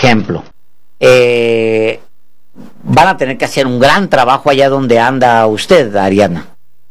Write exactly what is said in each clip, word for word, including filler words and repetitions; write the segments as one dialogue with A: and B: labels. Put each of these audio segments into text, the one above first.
A: ejemplo, eh, van a tener que hacer un gran trabajo allá donde anda usted, Ariadna.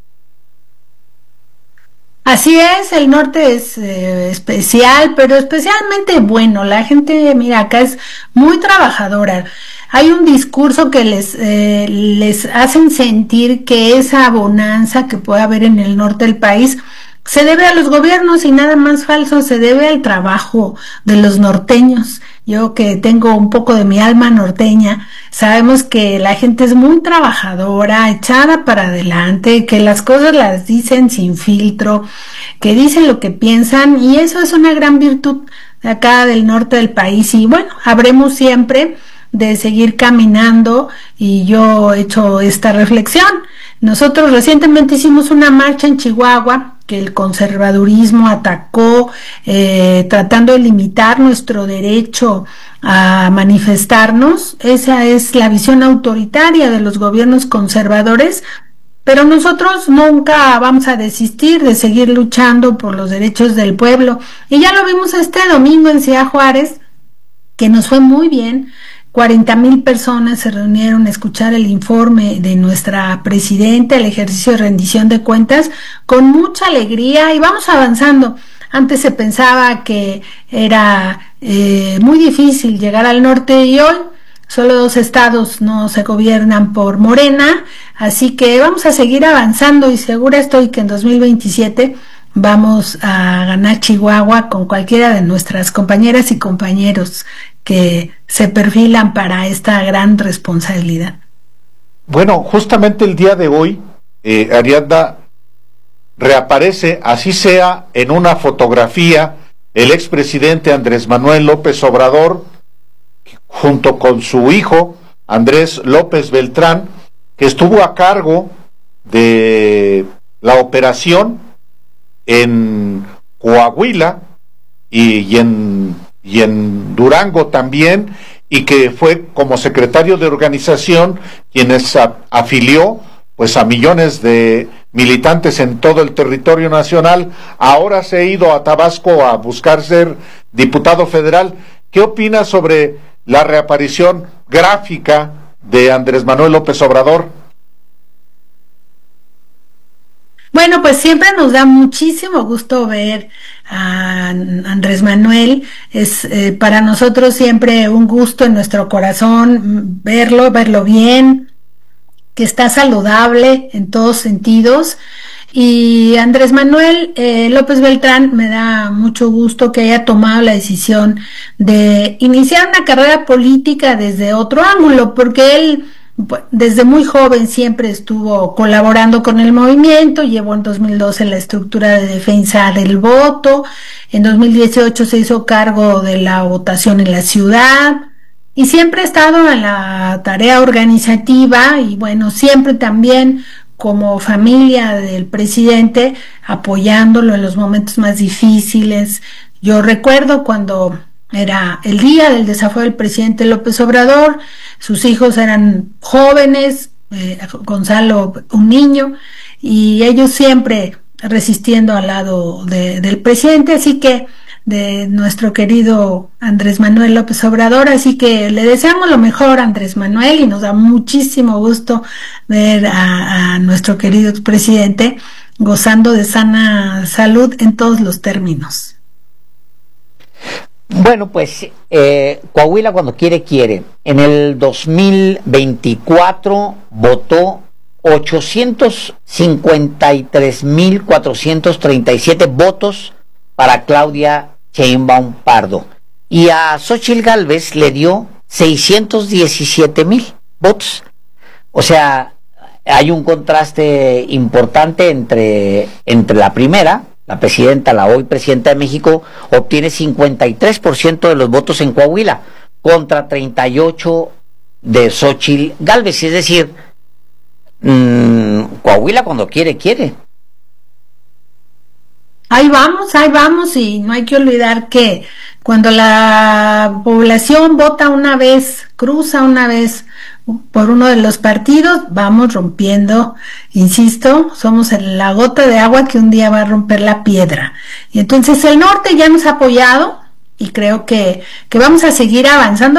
B: Así es, el norte es eh, especial, pero especialmente bueno. La gente, mira, acá es muy trabajadora. Hay un discurso que les eh, les hacen sentir que esa bonanza que puede haber en el norte del país se debe a los gobiernos, y nada más falso, se debe al trabajo de los norteños. Yo, que tengo un poco de mi alma norteña, sabemos que la gente es muy trabajadora, echada para adelante, que las cosas las dicen sin filtro, que dicen lo que piensan, y eso es una gran virtud de acá del norte del país. Y bueno, habremos siempre de seguir caminando, y yo he hecho esta reflexión. Nosotros recientemente hicimos una marcha en Chihuahua que el conservadurismo atacó, eh, tratando de limitar nuestro derecho a manifestarnos. Esa es la visión autoritaria de los gobiernos conservadores, pero nosotros nunca vamos a desistir de seguir luchando por los derechos del pueblo. Y ya lo vimos este domingo en Ciudad Juárez, que nos fue muy bien. cuarenta mil personas se reunieron a escuchar el informe de nuestra presidenta, el ejercicio de rendición de cuentas, con mucha alegría, y vamos avanzando. Antes se pensaba que era eh, muy difícil llegar al norte, y hoy solo dos estados no se gobiernan por Morena, así que vamos a seguir avanzando, y segura estoy que en dos mil veintisiete vamos a ganar Chihuahua con cualquiera de nuestras compañeras y compañeros que se perfilan para esta gran responsabilidad.
C: Bueno, justamente el día de hoy, eh, Ariadna, reaparece, así sea en una fotografía, el expresidente Andrés Manuel López Obrador, junto con su hijo, Andrés López Beltrán, que estuvo a cargo de la operación en Coahuila y, y en y en Durango también, y que fue como secretario de organización quienes a, afilió pues a millones de militantes en todo el territorio nacional. Ahora se ha ido a Tabasco a buscar ser diputado federal. ¿Qué opina sobre la reaparición gráfica de Andrés Manuel López Obrador?
B: Bueno, pues siempre nos da muchísimo gusto ver a Andrés Manuel. Es eh, para nosotros siempre un gusto en nuestro corazón verlo, verlo bien, que está saludable en todos sentidos. Y Andrés Manuel eh, López Beltrán, me da mucho gusto que haya tomado la decisión de iniciar una carrera política desde otro ángulo, porque él desde muy joven siempre estuvo colaborando con el movimiento. Llevó en dos mil doce la estructura de defensa del voto, en dos mil dieciocho se hizo cargo de la votación en la ciudad, y siempre ha estado en la tarea organizativa, y bueno, siempre también como familia del presidente, apoyándolo en los momentos más difíciles. Yo recuerdo cuando era el día del desafuero del presidente López Obrador, sus hijos eran jóvenes, eh, Gonzalo un niño, y ellos siempre resistiendo al lado de, del presidente, así que de nuestro querido Andrés Manuel López Obrador. Así que le deseamos lo mejor a Andrés Manuel, y nos da muchísimo gusto ver a, a nuestro querido presidente gozando de sana salud en todos los términos.
A: Bueno, pues eh, Coahuila cuando quiere, quiere. En el dos mil veinticuatro votó ochocientos cincuenta y tres mil cuatrocientos treinta y siete votos para Claudia Sheinbaum Pardo, y a Xóchitl Gálvez le dio seiscientos diecisiete mil votos. O sea, hay un contraste importante entre, entre la primera, la presidenta, la hoy presidenta de México, obtiene cincuenta y tres por ciento de los votos en Coahuila contra treinta y ocho de Xóchitl Gálvez. Es decir, mmm, Coahuila cuando quiere, quiere.
B: Ahí vamos, ahí vamos, y no hay que olvidar que cuando la población vota una vez, cruza una vez por uno de los partidos, vamos rompiendo, insisto, somos la gota de agua que un día va a romper la piedra. Y entonces el norte ya nos ha apoyado, y creo que, que vamos a seguir avanzando.